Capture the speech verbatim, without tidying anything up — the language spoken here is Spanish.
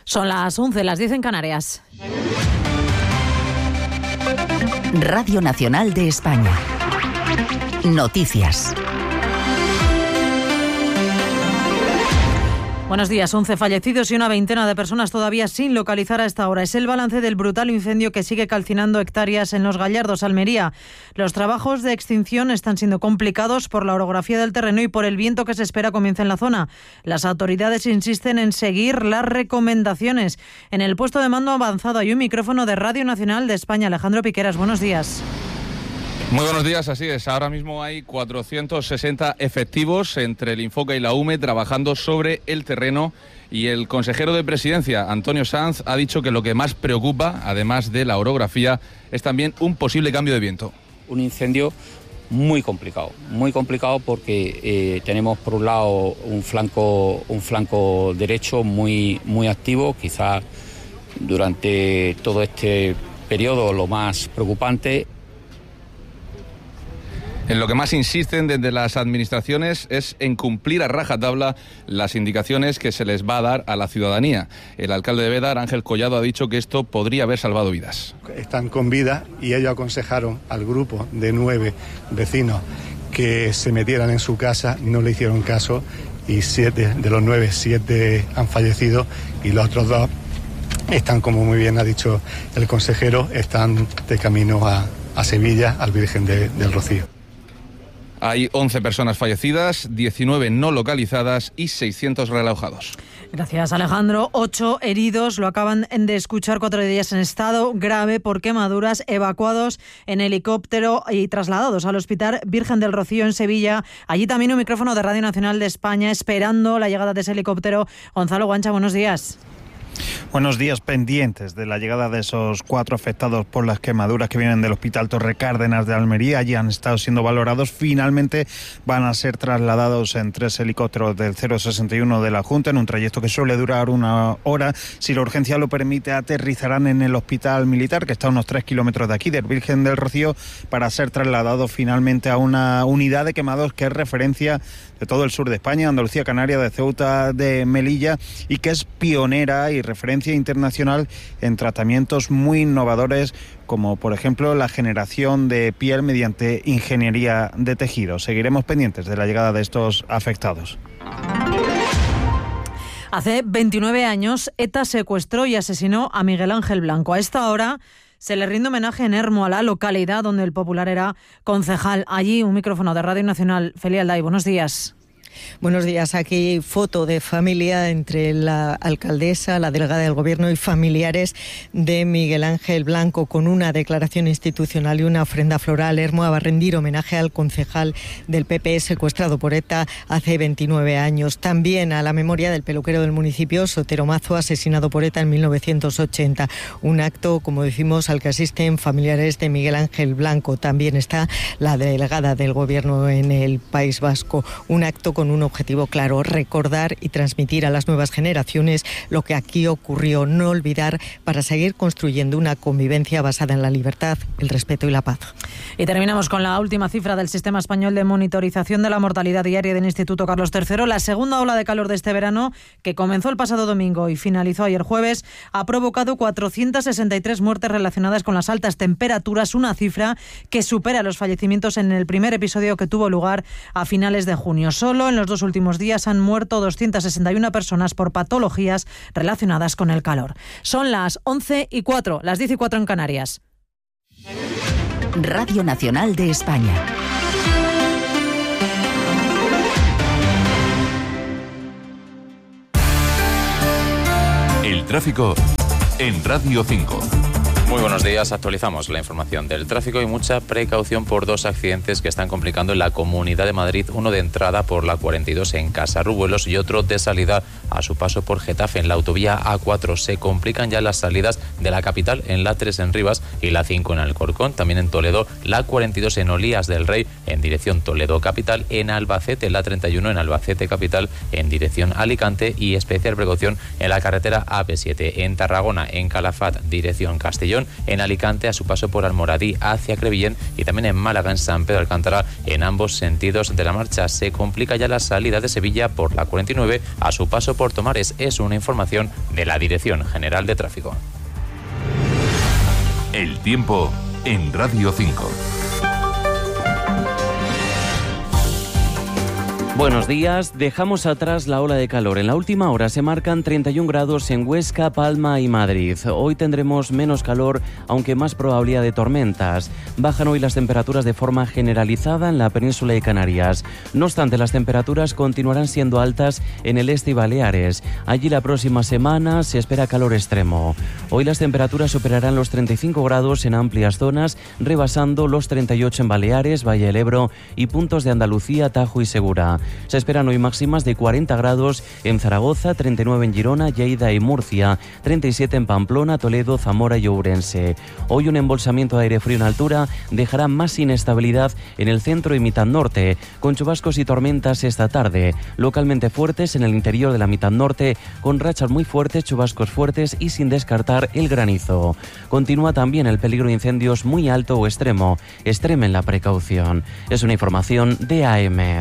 Son las once, las diez en Canarias. Radio Nacional de España. Noticias. Buenos días. once fallecidos y una veintena de personas todavía sin localizar a esta hora. Es el balance del brutal incendio que sigue calcinando hectáreas en Los Gallardos, Almería. Los trabajos de extinción están siendo complicados por la orografía del terreno y por el viento que se espera comience en la zona. Las autoridades insisten en seguir las recomendaciones. En el puesto de mando avanzado hay un micrófono de Radio Nacional de España. Alejandro Piqueras, buenos días. Muy buenos días, así es. Ahora mismo hay cuatrocientos sesenta efectivos entre el Infoca y la U M E trabajando sobre el terreno, y el consejero de Presidencia, Antonio Sanz, ha dicho que lo que más preocupa, además de la orografía, es también un posible cambio de viento. Un incendio muy complicado, muy complicado porque eh, tenemos por un lado un flanco, un flanco derecho muy, muy activo, quizás durante todo este periodo lo más preocupante. En lo que más insisten desde las administraciones es en cumplir a rajatabla las indicaciones que se les va a dar a la ciudadanía. El alcalde de Bédar, Ángel Collado, ha dicho que esto podría haber salvado vidas. Están con vida y ellos aconsejaron al grupo de nueve vecinos que se metieran en su casa, no le hicieron caso y siete de los nueve, siete han fallecido y los otros dos están, como muy bien ha dicho el consejero, están de camino a, a Sevilla, al Virgen de, del Rocío. Hay once personas fallecidas, diecinueve no localizadas y seiscientos realojados. Gracias, Alejandro. Ocho heridos, lo acaban de escuchar, cuatro de ellas en estado grave por quemaduras, evacuados en helicóptero y trasladados al Hospital Virgen del Rocío en Sevilla. Allí también un micrófono de Radio Nacional de España esperando la llegada de ese helicóptero. Gonzalo Guancha, buenos días. Buenos días, pendientes de la llegada de esos cuatro afectados por las quemaduras que vienen del Hospital Torre Cárdenas de Almería. Allí han estado siendo valorados. Finalmente van a ser trasladados en tres helicópteros del cero sesenta y uno de la Junta en un trayecto que suele durar una hora. Si la urgencia lo permite, aterrizarán en el Hospital Militar, que está a unos tres kilómetros de aquí, del Virgen del Rocío, para ser trasladados finalmente a una unidad de quemados que es referencia de todo el sur de España, Andalucía, Canarias, de Ceuta, de Melilla, y que es pionera y referencia internacional en tratamientos muy innovadores, como por ejemplo la generación de piel mediante ingeniería de tejido. Seguiremos pendientes de la llegada de estos afectados. Hace veintinueve años, ETA secuestró y asesinó a Miguel Ángel Blanco. A esta hora se le rinde homenaje en Hermo, a la localidad donde el popular era concejal. Allí un micrófono de Radio Nacional. Feli Alday, buenos días. Buenos días. Aquí foto de familia entre la alcaldesa, la delegada del Gobierno y familiares de Miguel Ángel Blanco, con una declaración institucional y una ofrenda floral. Hermo va a rendir homenaje al concejal del P P secuestrado por ETA hace veintinueve años. También a la memoria del peluquero del municipio, Sotero Mazo, asesinado por ETA en mil novecientos ochenta. Un acto, como decimos, al que asisten familiares de Miguel Ángel Blanco. También está la delegada del Gobierno en el País Vasco. Un acto con un objetivo claro: recordar y transmitir a las nuevas generaciones lo que aquí ocurrió, no olvidar, para seguir construyendo una convivencia basada en la libertad, el respeto y la paz. Y terminamos con la última cifra del Sistema Español de Monitorización de la Mortalidad Diaria del Instituto Carlos tercero. La segunda ola de calor de este verano, que comenzó el pasado domingo y finalizó ayer jueves, ha provocado cuatrocientas sesenta y tres muertes relacionadas con las altas temperaturas, una cifra que supera los fallecimientos en el primer episodio que tuvo lugar a finales de junio. Solo en los dos últimos días han muerto doscientas sesenta y una personas por patologías relacionadas con el calor. Son las once y cuatro, las diez y cuatro en Canarias. Radio Nacional de España. El tráfico en Radio cinco. Muy buenos días, actualizamos la información del tráfico y mucha precaución por dos accidentes que están complicando en la Comunidad de Madrid, uno de entrada por la cuarenta y dos en Casarrubuelos y otro de salida a su paso por Getafe en la autovía A cuatro. Se complican ya las salidas de la capital en la tres en Rivas y la cinco en Alcorcón, también en Toledo, la cuarenta y dos en Olías del Rey en dirección Toledo capital, en Albacete la treinta y uno en Albacete capital en dirección Alicante y especial precaución en la carretera A P siete en Tarragona, en Calafat dirección Castellón Castellón, en Alicante a su paso por Almoradí hacia Crevillén y también en Málaga, en San Pedro Alcántara, en ambos sentidos de la marcha. Se complica ya la salida de Sevilla por la cuarenta y nueve a su paso por Tomares. Es una información de la Dirección General de Tráfico. El tiempo en Radio cinco. Buenos días. Dejamos atrás la ola de calor. En la última hora se marcan treinta y un grados en Huesca, Palma y Madrid. Hoy tendremos menos calor, aunque más probabilidad de tormentas. Bajan hoy las temperaturas de forma generalizada en la península de Canarias. No obstante, las temperaturas continuarán siendo altas en el este y Baleares. Allí la próxima semana se espera calor extremo. Hoy las temperaturas superarán los treinta y cinco grados en amplias zonas, rebasando los treinta y ocho en Baleares, Valle del Ebro y puntos de Andalucía, Tajo y Segura. Se esperan hoy máximas de cuarenta grados en Zaragoza, treinta y nueve en Girona, Lleida y Murcia, treinta y siete en Pamplona, Toledo, Zamora y Ourense. Hoy un embolsamiento de aire frío en altura dejará más inestabilidad en el centro y mitad norte, con chubascos y tormentas esta tarde, localmente fuertes en el interior de la mitad norte, con rachas muy fuertes, chubascos fuertes y sin descartar el granizo. Continúa también el peligro de incendios muy alto o extremo. Extremen la precaución. Es una información de A M.